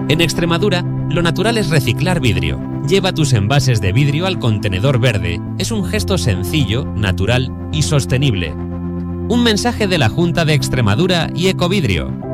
En Extremadura, lo natural es reciclar vidrio. Lleva tus envases de vidrio al contenedor verde. Es un gesto sencillo, natural y sostenible. Un mensaje de la Junta de Extremadura y Ecovidrio.